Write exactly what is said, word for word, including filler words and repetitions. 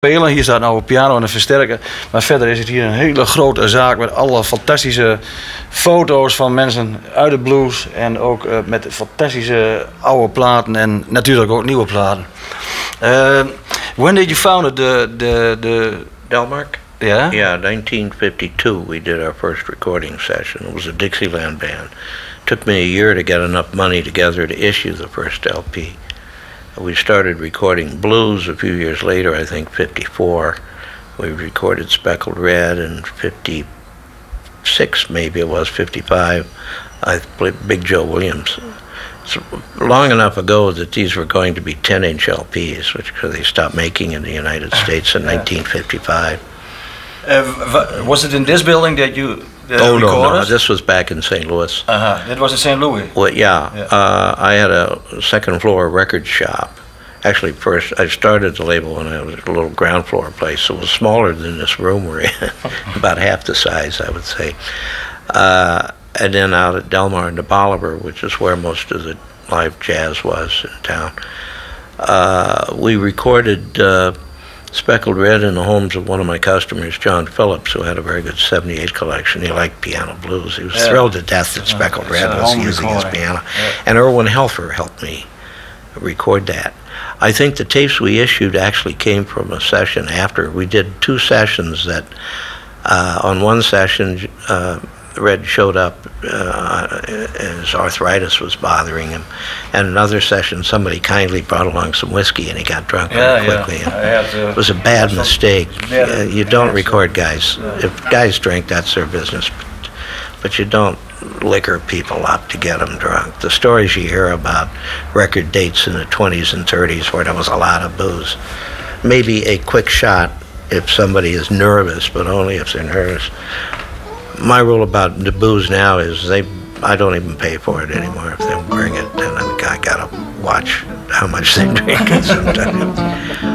spelen. Hier staat nou een piano en een versterker. Maar verder is het hier een hele grote zaak met alle fantastische foto's van mensen uit de blues. En ook uh, met fantastische oude platen en natuurlijk ook nieuwe platen. Uh, when did you found the, the, the Delmark? Yeah? Yeah, nineteen fifty-two we did our first recording session. It was a Dixieland band. It took me a year to get enough money together to issue the first L P. We started recording blues a few years later, I think fifty-four. We recorded Speckled Red in fifty-six, maybe it was, fifty-five. I played Big Joe Williams. It's long enough ago that these were going to be ten-inch L Ps, which they stopped making in the United States in nineteen fifty-five. Uh, was it in this building that you uh, oh, recorded? no, no, this was back in Saint Louis. Uh-huh. It was in Saint Louis? Well, yeah. yeah. Uh, I had a second floor record shop. Actually, first, I started the label when I was at a little ground floor place. It was smaller than this room we're in, about half the size, I would say. Uh, and then out at Delmar and the Bolivar, which is where most of the live jazz was in town, uh, we recorded uh, Speckled Red in the homes of one of my customers, John Phillips, who had a very good seventy-eight collection. He liked piano blues. He was yeah. thrilled to death that Speckled uh, Red was using recording. his piano. Yeah. And Erwin Helfer helped me record that. I think the tapes we issued actually came from a session after. We did two sessions that, uh, on one session, uh, Red showed up, uh, his arthritis was bothering him. And another session, somebody kindly brought along some whiskey and he got drunk yeah, very quickly. Yeah. I had to, it was a bad mistake. Yeah, uh, you don't record guys. Yeah. If guys drink, that's their business. But, but you don't liquor people up to get them drunk. The stories you hear about record dates in the twenties and thirties where there was a lot of booze. Maybe a quick shot if somebody is nervous, but only if they're nervous. My rule about the booze now is they I don't even pay for it anymore. If they bring it, then I, I gotta watch how much they drink sometimes.